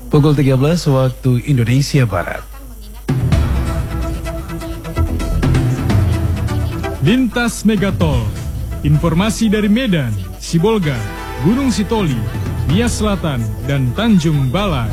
Pukul 13 waktu Indonesia Barat. Lintas Megatol. Informasi dari Medan, Sibolga, Gunung Sitoli, Nias Selatan, dan Tanjung Balai.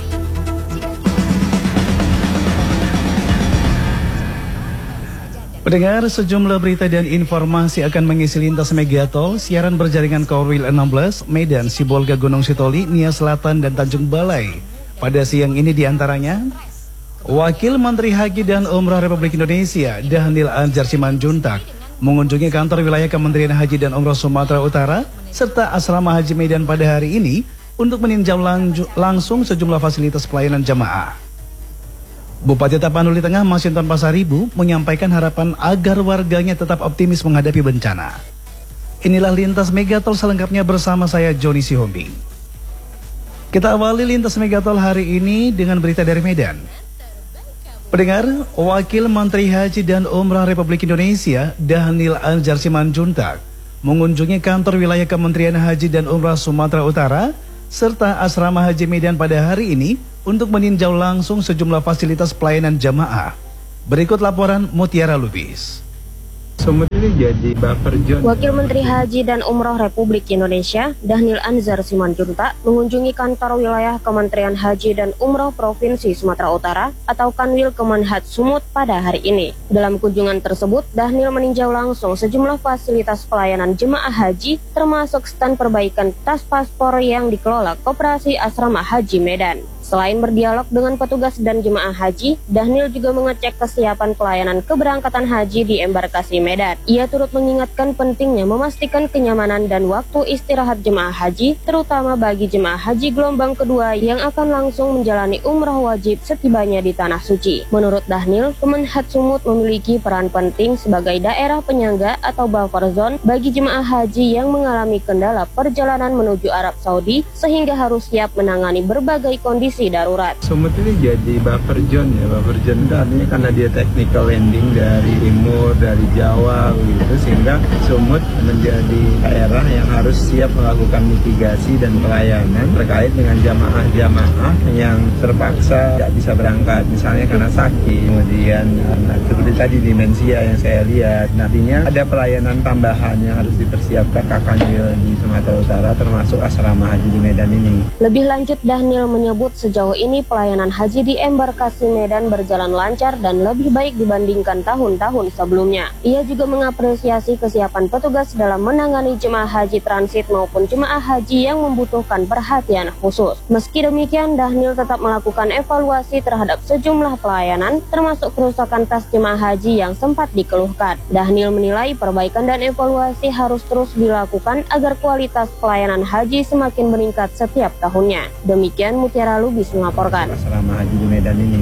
Pendengar, sejumlah berita dan informasi akan mengisi lintas Megatol, siaran berjaringan Korwil 16, Medan, Sibolga, Gunung Sitoli, Nias Selatan, dan Tanjung Balai. Pada siang ini diantaranya, Wakil Menteri Haji dan Umrah Republik Indonesia, Dhanil Anzar Simanjuntak, mengunjungi kantor wilayah Kementerian Haji dan Umrah Sumatera Utara, serta Asrama Haji Medan pada hari ini untuk meninjau langsung sejumlah fasilitas pelayanan jamaah. Bupati Tapanuli Tengah Masinton Pasaribu menyampaikan harapan agar warganya tetap optimis menghadapi bencana. Inilah lintas Megatol selengkapnya bersama saya Joni Sihombing. Kita awali lintas Megatol hari ini dengan berita dari Medan. Pendengar, Wakil Menteri Haji dan Umrah Republik Indonesia Dhanil Anzar Simanjuntak mengunjungi kantor wilayah Kementerian Haji dan Umrah Sumatera Utara serta Asrama Haji Medan pada hari ini untuk meninjau langsung sejumlah fasilitas pelayanan jamaah. Berikut laporan Mutiara Lubis. Sumut ini jadi buffer zone. Wakil Menteri Haji dan Umroh Republik Indonesia, Dhanil Anzar Simanjuntak, mengunjungi kantor wilayah Kementerian Haji dan Umroh Provinsi Sumatera Utara atau Kanwil Kemenhad Sumut pada hari ini. Dalam kunjungan tersebut, Dhanil meninjau langsung sejumlah fasilitas pelayanan jemaah haji, termasuk stand perbaikan tas paspor yang dikelola Koperasi Asrama Haji Medan. Selain berdialog dengan petugas dan jemaah haji, Dhanil juga mengecek kesiapan pelayanan keberangkatan haji di embarkasi Medan. Ia turut mengingatkan pentingnya memastikan kenyamanan dan waktu istirahat jemaah haji, terutama bagi jemaah haji gelombang kedua yang akan langsung menjalani umrah wajib setibanya di Tanah Suci. Menurut Dhanil, Kemenhad Sumut memiliki peran penting sebagai daerah penyangga atau buffer zone bagi jemaah haji yang mengalami kendala perjalanan menuju Arab Saudi, sehingga harus siap menangani berbagai kondisi darurat. Sumut ini jadi buffer zone ya, buffer zone itu artinya karena dia technical landing dari timur, dari Jawa gitu, sehingga Sumut menjadi daerah yang harus siap melakukan mitigasi dan pelayanan terkait dengan jamaah-jamaah yang terpaksa tidak bisa berangkat, misalnya karena sakit, kemudian seperti tadi demensia yang saya lihat. Nantinya ada pelayanan tambahan yang harus dipersiapkan Kakanwil di Sumatera Utara, termasuk asrama haji di Medan ini. Lebih lanjut, Dhanil menyebut sejauh ini pelayanan haji di embarkasi Medan berjalan lancar dan lebih baik dibandingkan tahun-tahun sebelumnya. Ia juga mengapresiasi kesiapan petugas dalam menangani jemaah haji transit maupun jemaah haji yang membutuhkan perhatian khusus. Meski demikian, Dhanil tetap melakukan evaluasi terhadap sejumlah pelayanan, termasuk kerusakan tas jemaah haji yang sempat dikeluhkan. Dhanil menilai perbaikan dan evaluasi harus terus dilakukan agar kualitas pelayanan haji semakin meningkat setiap tahunnya. Demikian Mutiara Lubis melaporkan. Asrama haji di Medan ini.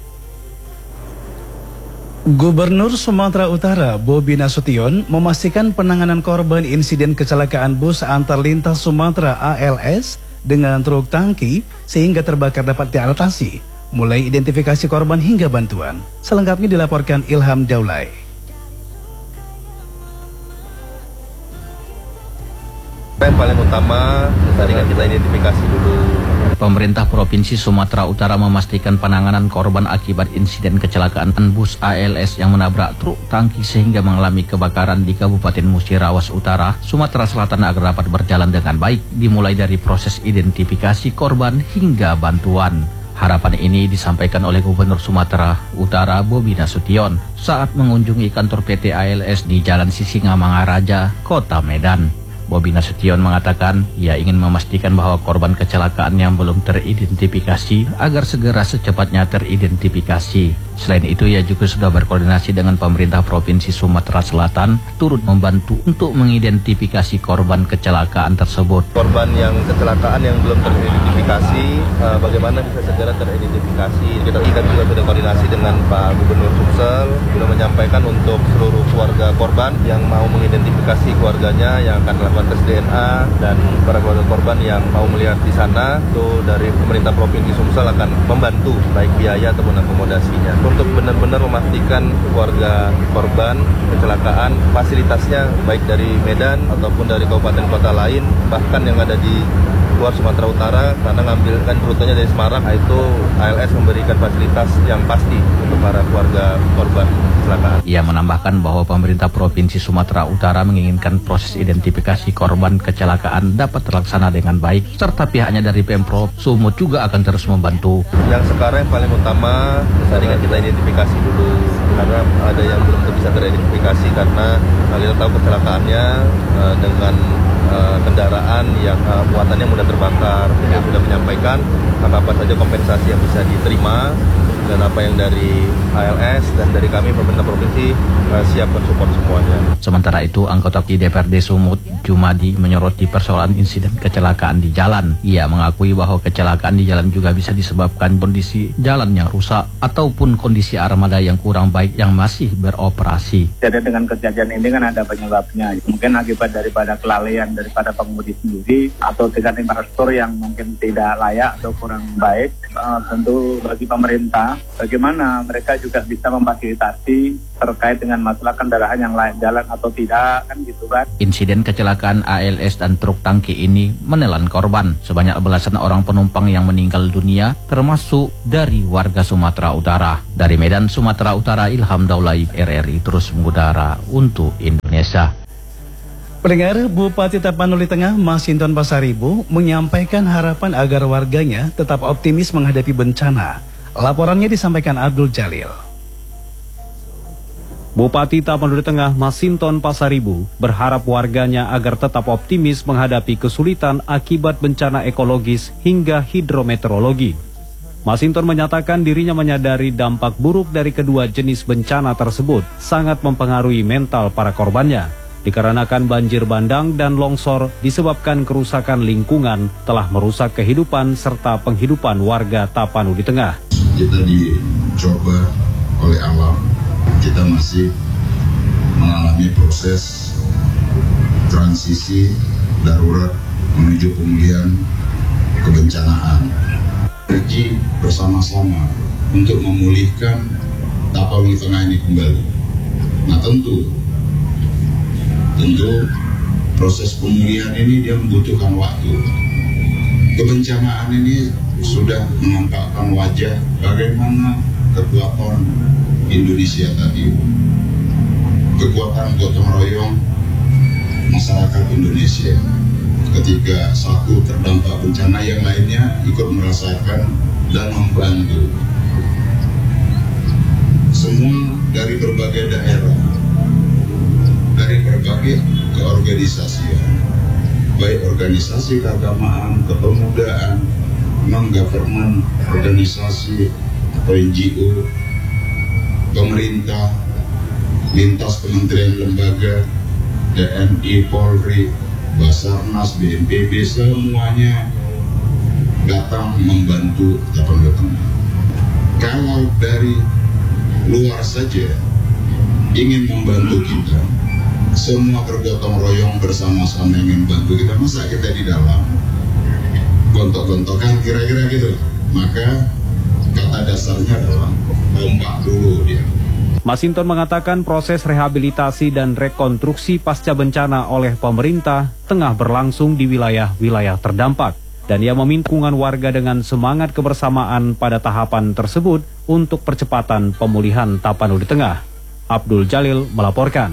Gubernur Sumatera Utara Bobi Nasution memastikan penanganan korban insiden kecelakaan bus antar lintas Sumatera ALS dengan truk tangki sehingga terbakar dapat diatasi, mulai identifikasi korban hingga bantuan. Selengkapnya dilaporkan Ilham Daulay. Yang paling utama tadi kan kita identifikasi dulu. Pemerintah Provinsi Sumatera Utara memastikan penanganan korban akibat insiden kecelakaan bus ALS yang menabrak truk tangki sehingga mengalami kebakaran di Kabupaten Musirawas Utara, Sumatera Selatan agar dapat berjalan dengan baik, dimulai dari proses identifikasi korban hingga bantuan. Harapan ini disampaikan oleh Gubernur Sumatera Utara Bobi Nasution saat mengunjungi kantor PT ALS di Jalan Sisingamangaraja, Kota Medan. Bobi Nasution mengatakan ia ingin memastikan bahwa korban kecelakaan yang belum teridentifikasi agar segera secepatnya teridentifikasi. Selain itu, ia juga sudah berkoordinasi dengan pemerintah Provinsi Sumatera Selatan turut membantu untuk mengidentifikasi korban kecelakaan tersebut. Korban yang kecelakaan yang belum teridentifikasi, bagaimana bisa segera teridentifikasi. Kita juga sudah koordinasi dengan Pak Gubernur Sumsel, sudah menyampaikan untuk seluruh keluarga korban yang mau mengidentifikasi keluarganya yang akan melakukan tes DNA RSUMA dan para keluarga korban yang mau melihat di sana, itu dari pemerintah Provinsi Sumsel akan membantu baik biaya ataupun akomodasinya untuk benar-benar memastikan keluarga korban kecelakaan fasilitasnya baik dari Medan ataupun dari kabupaten kota lain, bahkan yang ada di luar Sumatera Utara, karena ngambilkan rutenya dari Semarang, itu ALS memberikan fasilitas yang pasti untuk para keluarga korban kecelakaan. Ia menambahkan bahwa pemerintah Provinsi Sumatera Utara menginginkan proses identifikasi korban kecelakaan dapat terlaksana dengan baik, serta pihaknya dari Pemprov Sumut juga akan terus membantu. Yang sekarang yang paling utama, tadi kita identifikasi dulu, karena ada yang belum bisa teridentifikasi karena kita tahu kecelakaannya dengan kendaraan yang muatannya mudah terbakar. Kita sudah menyampaikan apa saja kompensasi yang bisa diterima dan apa yang dari ALS dan dari kami pemerintah provinsi siap mensupport semuanya. Sementara itu, anggota DPRD Sumut Jumadi menyoroti persoalan insiden kecelakaan di jalan. Ia mengakui bahwa kecelakaan di jalan juga bisa disebabkan kondisi jalan yang rusak ataupun kondisi armada yang kurang baik yang masih beroperasi. Jadi dengan kejadian ini kan ada penyebabnya. Mungkin akibat daripada kelalaian daripada pengemudi sendiri atau dengan infrastruktur yang mungkin tidak layak atau kurang baik. Tentu bagi pemerintah, bagaimana mereka juga bisa memfasilitasi terkait dengan masalah kendaraan yang layak jalan atau tidak, kan gitu kan. Insiden kecelakaan ALS dan truk tangki ini menelan korban. Sebanyak belasan orang penumpang yang meninggal dunia, termasuk dari warga Sumatera Utara. Dari Medan, Sumatera Utara, Ilham Daulay, RRI terus mengudara untuk Indonesia. Pendengar, Bupati Tapanuli Tengah Masinton Pasaribu menyampaikan harapan agar warganya tetap optimis menghadapi bencana. Laporannya disampaikan Abdul Jalil. Bupati Tapanuli Tengah Masinton Pasaribu berharap warganya agar tetap optimis menghadapi kesulitan akibat bencana ekologis hingga hidrometeorologi. Masinton menyatakan dirinya menyadari dampak buruk dari kedua jenis bencana tersebut sangat mempengaruhi mental para korbannya. Dikarenakan banjir bandang dan longsor disebabkan kerusakan lingkungan telah merusak kehidupan serta penghidupan warga Tapanuli Tengah. Kita dicoba oleh alam, kita masih mengalami proses transisi darurat menuju pemulihan kebencanaan. Energi bersama-sama untuk memulihkan Tapanuli Tengah ini kembali. Nah tentu proses pemulihan ini dia membutuhkan waktu. Kebencanaan ini sudah menampakkan wajah bagaimana kekuatan Indonesia tadi, kekuatan gotong royong masyarakat Indonesia. Ketika satu terdampak bencana, yang lainnya ikut merasakan dan membantu. Semua dari berbagai daerah, dari berbagai keorganisasian, baik organisasi keagamaan, kepemudaan, non-government organisasi atau NGO, pemerintah, lintas kementerian lembaga, TNI, Polri, Basarnas, BNPB, semuanya datang membantu Tapanuli Tengah. Kalau dari luar saja ingin membantu kita, semua bergotong royong bersama-sama ingin bantu kita, masa kita di dalam gontok-gontokan kira-kira gitu. Maka kata dasarnya adalah kompak dulu dia. Masinton mengatakan proses rehabilitasi dan rekonstruksi pasca bencana oleh pemerintah tengah berlangsung di wilayah-wilayah terdampak. Dan ia meminta dukungan warga dengan semangat kebersamaan pada tahapan tersebut untuk percepatan pemulihan Tapanuli Tengah. Abdul Jalil melaporkan.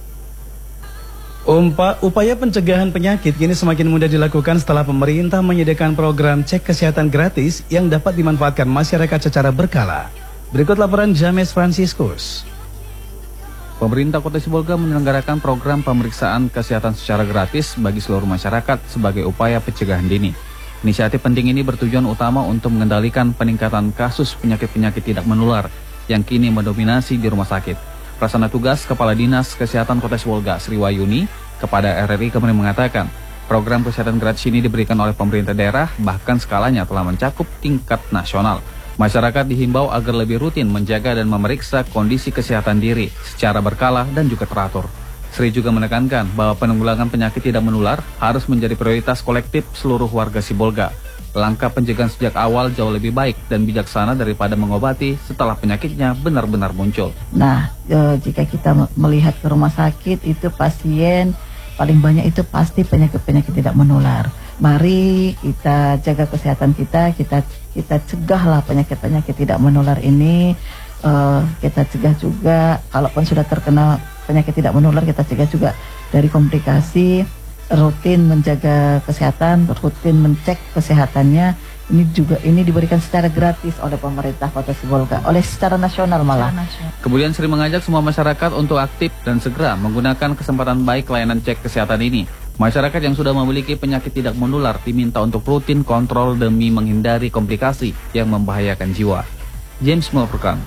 Upaya pencegahan penyakit kini semakin mudah dilakukan setelah pemerintah menyediakan program cek kesehatan gratis yang dapat dimanfaatkan masyarakat secara berkala. Berikut laporan James Franciscus. Pemerintah Kota Sibolga menyelenggarakan program pemeriksaan kesehatan secara gratis bagi seluruh masyarakat sebagai upaya pencegahan dini. Inisiatif penting ini bertujuan utama untuk mengendalikan peningkatan kasus penyakit-penyakit tidak menular yang kini mendominasi di rumah sakit. Pelaksana tugas Kepala Dinas Kesehatan Kota Sibolga, Sri Wayuni, kepada RRI kemarin mengatakan, program kesehatan gratis ini diberikan oleh pemerintah daerah, bahkan skalanya telah mencakup tingkat nasional. Masyarakat dihimbau agar lebih rutin menjaga dan memeriksa kondisi kesehatan diri secara berkala dan juga teratur. Sri juga menekankan bahwa penanggulangan penyakit tidak menular harus menjadi prioritas kolektif seluruh warga Sibolga. Langkah pencegahan sejak awal jauh lebih baik dan bijaksana daripada mengobati setelah penyakitnya benar-benar muncul. Nah, jika kita melihat ke rumah sakit itu pasien paling banyak itu pasti penyakit-penyakit tidak menular. Mari kita jaga kesehatan kita cegahlah penyakit-penyakit tidak menular ini. Kita cegah juga, kalaupun sudah terkena penyakit tidak menular, kita cegah juga dari komplikasi, rutin menjaga kesehatan, rutin mencek kesehatannya. Ini diberikan secara gratis oleh pemerintah Kota Sibolga, oleh secara nasional malah. Kemudian Sri mengajak semua masyarakat untuk aktif dan segera menggunakan kesempatan baik layanan cek kesehatan ini. Masyarakat yang sudah memiliki penyakit tidak menular diminta untuk rutin kontrol demi menghindari komplikasi yang membahayakan jiwa. James melaporkan.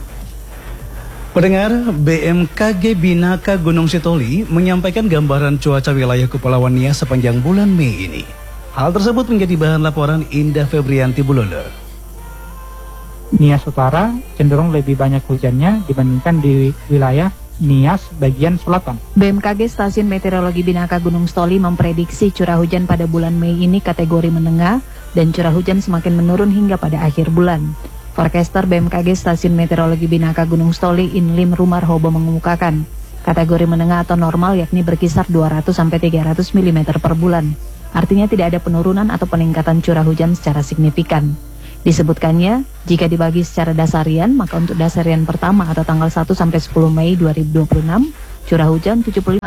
Pendengar, BMKG Binaka Gunung Sitoli menyampaikan gambaran cuaca wilayah Kepulauan Nias sepanjang bulan Mei ini. Hal tersebut menjadi bahan laporan Indah Febrianti Bulolo. Nias Utara cenderung lebih banyak hujannya dibandingkan di wilayah Nias bagian selatan. BMKG Stasiun Meteorologi Binaka Gunung Sitoli memprediksi curah hujan pada bulan Mei ini kategori menengah dan curah hujan semakin menurun hingga pada akhir bulan. Forecaster BMKG Stasiun Meteorologi Binaka Gunung Sitoli Inlim Rumarhobo mengumumkakan kategori menengah atau normal yakni berkisar 200-300 mm per bulan. Artinya tidak ada penurunan atau peningkatan curah hujan secara signifikan. Disebutkannya, jika dibagi secara dasarian, maka untuk dasarian pertama atau tanggal 1-10 Mei 2026, curah hujan 75-100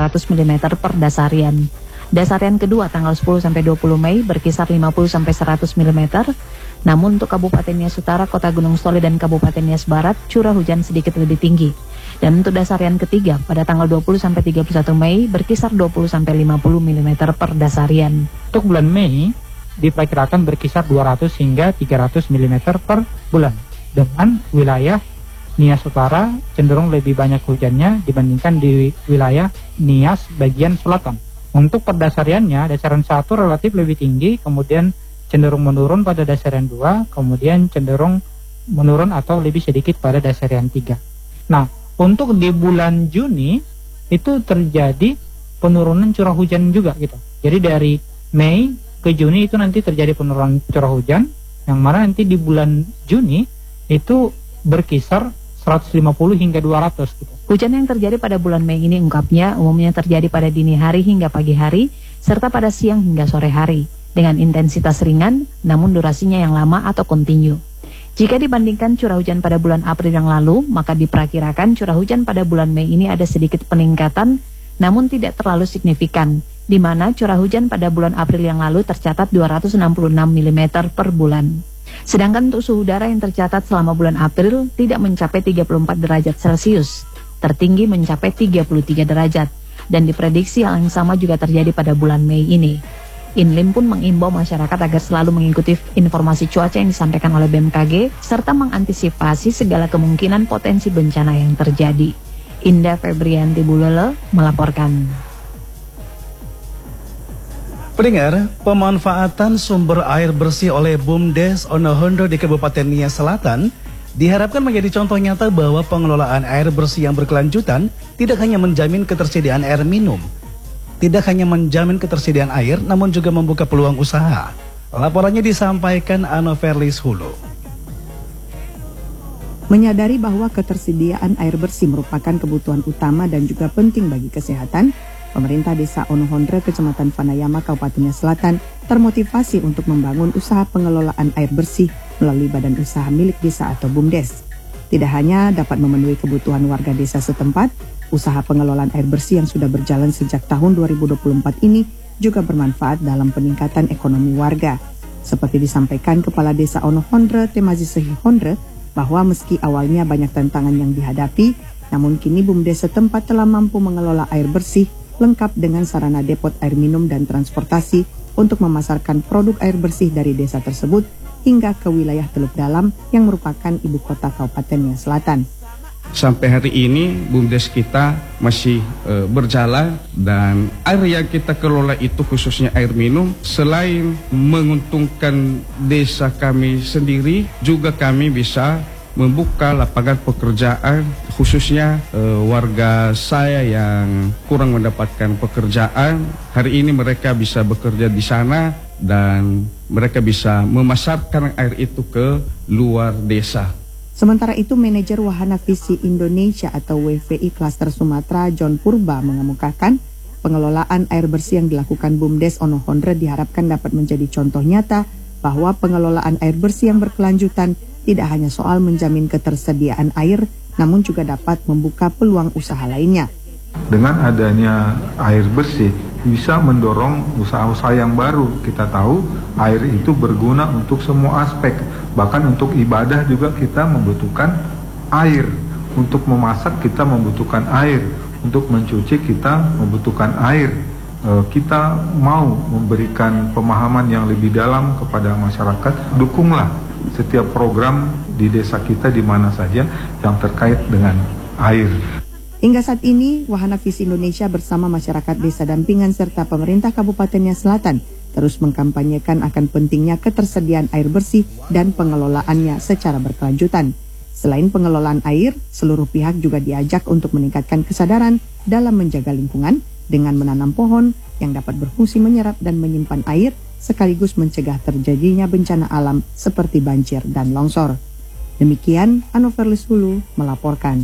mm per dasarian. Dasarian kedua tanggal 10-20 Mei berkisar 50-100 mm. Namun untuk Kabupaten Nias Utara, Kota Gunung Sitoli dan Kabupaten Nias Barat, curah hujan sedikit lebih tinggi. Dan untuk dasarian ketiga pada tanggal 20-31 Mei berkisar 20-50 mm per dasarian. Untuk bulan Mei diperkirakan berkisar 200 hingga 300 mm per bulan. Dengan wilayah Nias Utara cenderung lebih banyak hujannya dibandingkan di wilayah Nias bagian selatan. Untuk perdasariannya, dasaran 1 relatif lebih tinggi, kemudian cenderung menurun pada dasarian 2, kemudian cenderung menurun atau lebih sedikit pada dasarian 3. Nah, untuk di bulan Juni itu terjadi penurunan curah hujan juga gitu. Jadi dari Mei ke Juni itu nanti terjadi penurunan curah hujan, yang mana nanti di bulan Juni itu berkisar 150 hingga 200 gitu. Hujan yang terjadi pada bulan Mei ini ungkapnya umumnya terjadi pada dini hari hingga pagi hari, serta pada siang hingga sore hari, dengan intensitas ringan, namun durasinya yang lama atau kontinu. Jika dibandingkan curah hujan pada bulan April yang lalu, maka diperkirakan curah hujan pada bulan Mei ini ada sedikit peningkatan, namun tidak terlalu signifikan, di mana curah hujan pada bulan April yang lalu tercatat 266 mm per bulan. Sedangkan untuk suhu udara yang tercatat selama bulan April tidak mencapai 34 derajat Celcius, tertinggi mencapai 33 derajat, dan diprediksi hal yang sama juga terjadi pada bulan Mei ini. Inlim pun mengimbau masyarakat agar selalu mengikuti informasi cuaca yang disampaikan oleh BMKG, serta mengantisipasi segala kemungkinan potensi bencana yang terjadi. Indah Febrianti Bulolo melaporkan. Pendengar, pemanfaatan sumber air bersih oleh BUMDes Onohondo di Kabupaten Nias Selatan diharapkan menjadi contoh nyata bahwa pengelolaan air bersih yang berkelanjutan tidak hanya menjamin ketersediaan air minum, tidak hanya menjamin ketersediaan air, namun juga membuka peluang usaha. Laporannya disampaikan Anoverlis Hulu. Menyadari bahwa ketersediaan air bersih merupakan kebutuhan utama dan juga penting bagi kesehatan, pemerintah Desa Onohondo, Kecamatan Panayama, Kabupaten Nias Selatan termotivasi untuk membangun usaha pengelolaan air bersih melalui badan usaha milik desa atau BUMDes. Tidak hanya dapat memenuhi kebutuhan warga desa setempat, usaha pengelolaan air bersih yang sudah berjalan sejak tahun 2024 ini juga bermanfaat dalam peningkatan ekonomi warga. Seperti disampaikan Kepala Desa Onohondo, Temazi Sehihondre, bahwa meski awalnya banyak tantangan yang dihadapi, namun kini BUMDes setempat telah mampu mengelola air bersih lengkap dengan sarana depot air minum dan transportasi untuk memasarkan produk air bersih dari desa tersebut hingga ke wilayah Teluk Dalam yang merupakan ibu kota Kabupaten Nias Selatan. Sampai hari ini BUMDes kita masih berjalan, dan air yang kita kelola itu khususnya air minum, selain menguntungkan desa kami sendiri, juga kami bisa membuka lapangan pekerjaan khususnya warga saya yang kurang mendapatkan pekerjaan. Hari ini mereka bisa bekerja di sana dan mereka bisa memasarkan air itu ke luar desa. Sementara itu, manajer Wahana Visi Indonesia atau WVI Klaster Sumatera, John Purba, mengemukakan pengelolaan air bersih yang dilakukan BUMDes Onohondre diharapkan dapat menjadi contoh nyata bahwa pengelolaan air bersih yang berkelanjutan tidak hanya soal menjamin ketersediaan air, namun juga dapat membuka peluang usaha lainnya. Dengan adanya air bersih bisa mendorong usaha-usaha yang baru. Kita tahu air itu berguna untuk semua aspek, bahkan untuk ibadah juga kita membutuhkan air. Untuk memasak kita membutuhkan air, untuk mencuci kita membutuhkan air. Kita mau memberikan pemahaman yang lebih dalam kepada masyarakat, dukunglah setiap program di desa kita di mana saja yang terkait dengan air. Hingga saat ini, Wahana Visi Indonesia bersama masyarakat desa dampingan serta pemerintah Kabupaten Nias Selatan terus mengkampanyekan akan pentingnya ketersediaan air bersih dan pengelolaannya secara berkelanjutan. Selain pengelolaan air, seluruh pihak juga diajak untuk meningkatkan kesadaran dalam menjaga lingkungan dengan menanam pohon yang dapat berfungsi menyerap dan menyimpan air sekaligus mencegah terjadinya bencana alam seperti banjir dan longsor. Demikian, Anoverlis Hulu melaporkan.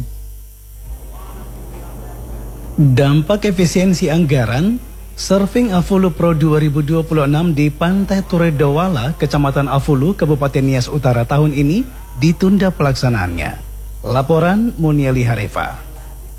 Dampak efisiensi anggaran, Surfing Afulu Pro 2026 di Pantai Turedowala, Kecamatan Afulu, Kabupaten Nias Utara tahun ini ditunda pelaksanaannya. Laporan Munieli Harefa.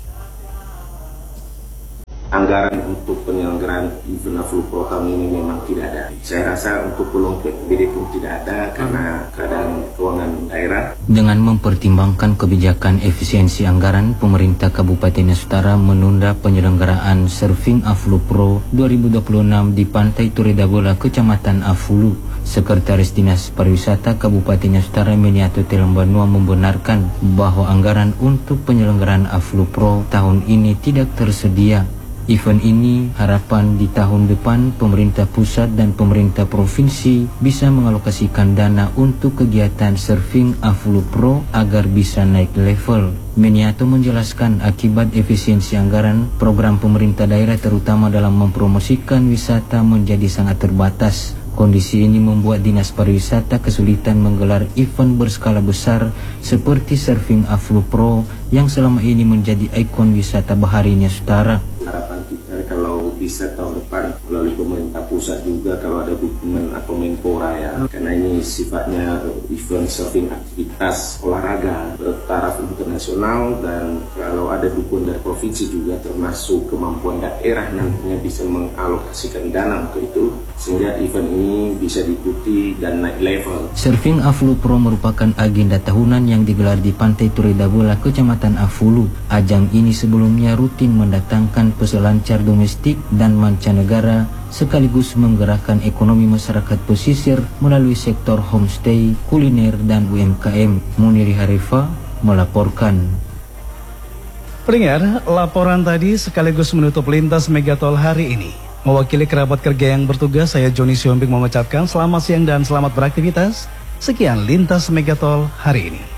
Anggaran untuk penyelenggaraan event Afulu Pro tahun ini memang tidak ada. Saya rasa untuk peluang PBD pun tidak ada karena keadaan keuangan daerah. Dengan mempertimbangkan kebijakan efisiensi anggaran, pemerintah Kabupaten Nias Utara menunda penyelenggaraan Surfing Afulu Pro 2026 di Pantai Turedowala, Kecamatan Afulu. Sekretaris Dinas Pariwisata Kabupaten Nias Utara Meniato Telembanua membenarkan bahwa anggaran untuk penyelenggaraan Afulu Pro tahun ini tidak tersedia. Event ini harapan di tahun depan pemerintah pusat dan pemerintah provinsi bisa mengalokasikan dana untuk kegiatan Surfing Afulu Pro agar bisa naik level. Meniato menjelaskan akibat efisiensi anggaran, program pemerintah daerah terutama dalam mempromosikan wisata menjadi sangat terbatas. Kondisi ini membuat Dinas Pariwisata kesulitan menggelar event berskala besar seperti Surfing Afulu Pro yang selama ini menjadi ikon wisata bahari Nias Utara. Harapan kita kalau bisa tahun depan melalui pemerintah pusat juga kalau ada dukungan atau Menpora ya, karena ini sifatnya event surfing aktivitas olahraga bertaraf internasional dan kalau ada dukungan dari provinsi juga termasuk kemampuan daerah nantinya bisa mengalokasikan dana untuk itu sehingga event ini bisa diikuti dan naik level. Surfing Afulu Pro merupakan agenda tahunan yang digelar di Pantai Turedowala, Kecamatan Afulu. Ajang ini sebelumnya rutin mendatangkan peselancar domestik dan mancanegara sekaligus menggerakkan ekonomi masyarakat pesisir melalui sektor homestay, kuliner, dan UMKM. Munieli Harefa melaporkan. Pendengar, laporan tadi sekaligus menutup lintas Megatol hari ini. Mewakili kerabat kerja yang bertugas, saya Joni Siombing mengucapkan selamat siang dan selamat beraktivitas. Sekian lintas Megatol hari ini.